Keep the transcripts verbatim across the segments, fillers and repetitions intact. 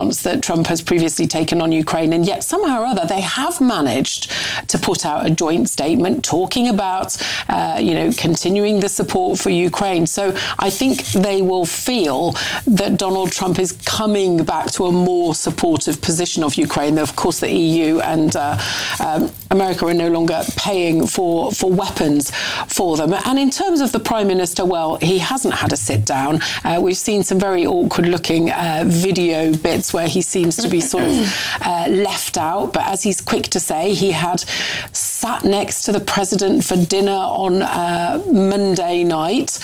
stance that Trump has previously taken on Ukraine, and yet somehow or other they have managed to put out a joint statement talking about, uh, you know, continuing the support for Ukraine. So I think they will feel that Donald Trump is coming back to a more supportive position of Ukraine. Of course, the E U and uh, um, America are no longer paying for, for weapons for them. And in terms of the Prime Minister, well, he hasn't had a sit down. Uh, we've seen some very awkward looking uh, video bits where he seems to be sort of uh, left out. But as he's quick to say, he had sat next to the president for dinner on uh, Monday night.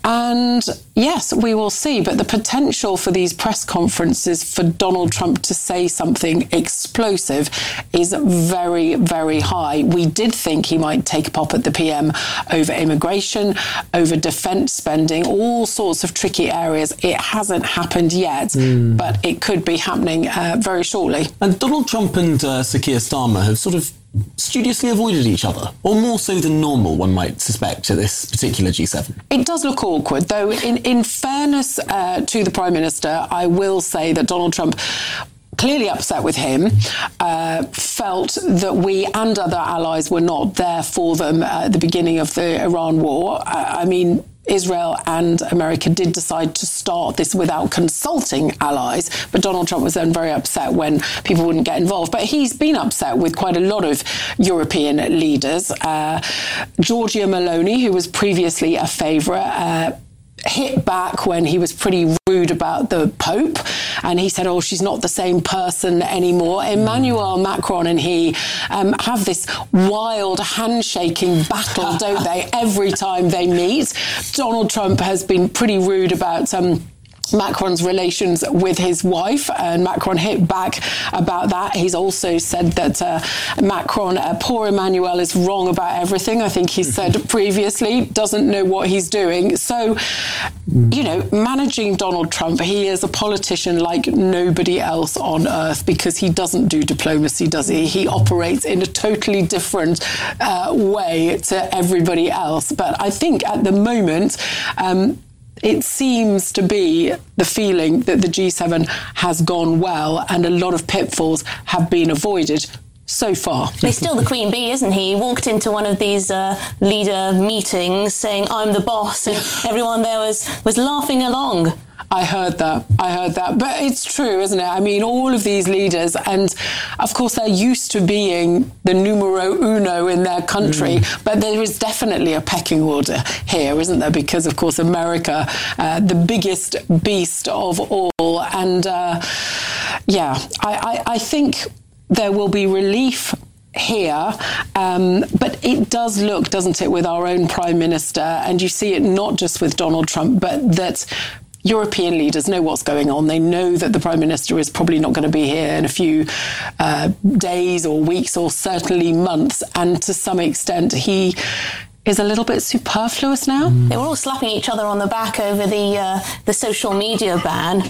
And yes, we will see. But the potential for these press conferences for Donald Trump to say something explosive is very, very high. We did think he might take a pop at the P M over immigration, over defence spending, all sorts of tricky areas. It hasn't happened yet, mm. but it could be happening uh, very shortly. And Donald Trump and uh, Sir Keir Starmer have sort of studiously avoided each other, or more so than normal, one might suspect, at this particular G seven. It does look awkward, though. In, in fairness uh, to the Prime Minister, I will say that Donald Trump, clearly upset with him, uh, felt that we and other allies were not there for them at the beginning of the Iran war. Uh, I mean, Israel and America did decide to start this without consulting allies, but Donald Trump was then very upset when people wouldn't get involved. But he's been upset with quite a lot of European leaders. Uh, Giorgia Meloni, who was previously a favourite, uh, hit back when he was pretty rude about the Pope, and he said, oh, she's not the same person anymore. Emmanuel Macron and he um, have this wild handshaking battle, don't they, every time they meet. Donald Trump has been pretty rude about um, Macron's relations with his wife, and Macron hit back about that. He's also said that uh, Macron, uh, poor Emmanuel, is wrong about everything. I think he said previously, doesn't know what he's doing. So, you know, managing Donald Trump, he is a politician like nobody else on earth, because he doesn't do diplomacy, does he? He operates in a totally different uh, way to everybody else. But I think at the moment, um, it seems to be the feeling that the G seven has gone well, and a lot of pitfalls have been avoided so far. He's still the queen bee, isn't he? He walked into one of these uh, leader meetings saying, I'm the boss, and everyone there was, was laughing along. I heard that. I heard that. But it's true, isn't it? I mean, all of these leaders, and of course they're used to being the numero uno in their country, mm. but there is definitely a pecking order here, isn't there? Because, of course, America, uh, the biggest beast of all. And, uh, yeah, I, I, I think there will be relief here, um, but it does look, doesn't it, with our own Prime Minister, and you see it not just with Donald Trump, but that European leaders know what's going on. They know that the Prime Minister is probably not going to be here in a few uh, days or weeks or certainly months. And to some extent, he is a little bit superfluous now. They were all slapping each other on the back over the uh, the social media ban.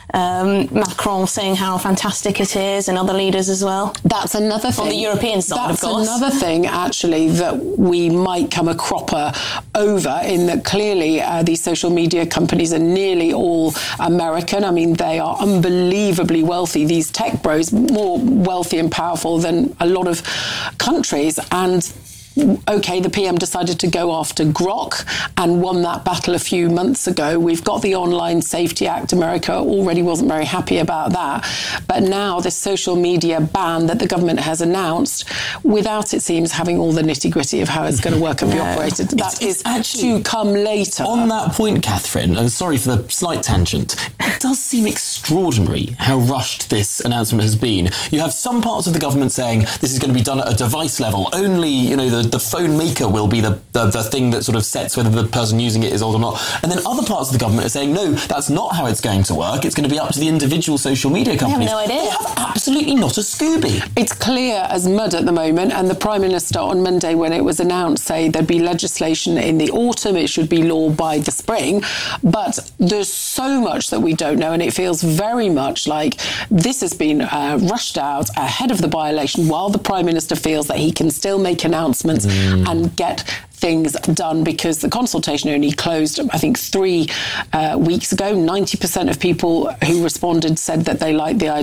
Um, Macron saying how fantastic it is, and other leaders as well. That's another thing. On the European side, That's of course. That's another thing, actually, that we might come a cropper over, in that clearly uh, these social media companies are nearly all American. I mean, they are unbelievably wealthy. These tech bros, more wealthy and powerful than a lot of countries. And OK, the P M decided to go after Grok and won that battle a few months ago. We've got the Online Safety Act. America already wasn't very happy about that. But now this social media ban that the government has announced, without, it seems, having all the nitty-gritty of how it's going to work and be no. operated, that it's, is it's actually to come later. On that point, Catherine, and sorry for the slight tangent, it does seem extraordinary how rushed this announcement has been. You have some parts of the government saying this is going to be done at a device level. Only, you know, the the phone maker will be the, the, the thing that sort of sets whether the person using it is old or not. And then other parts of the government are saying, no, that's not how it's going to work. It's going to be up to the individual social media companies. They have no idea. They have absolutely not a Scooby. It's clear as mud at the moment. And the Prime Minister on Monday, when it was announced, say there'd be legislation in the autumn, it should be law by the spring. But there's so much that we don't know. And it feels very much like this has been uh, rushed out ahead of the by-election, while the Prime Minister feels that he can still make announcements Mm. and get things done, because the consultation only closed, I think, three uh, weeks ago. ninety percent of people who responded said that they liked the idea